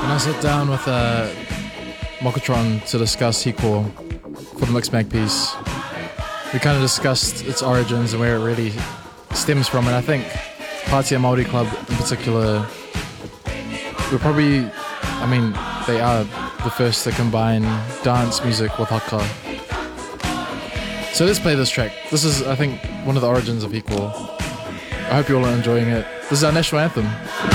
When I sat down with Mokotron to discuss Hiko for the Mixmag piece, we kind of discussed its origins and where it really stems from, and I think Pātea Māori Club in particular, they are the first to combine dance music with haka. So let's play this track. This is, I think, one of the origins of Hiko. I hope you all are enjoying it. This is our national anthem.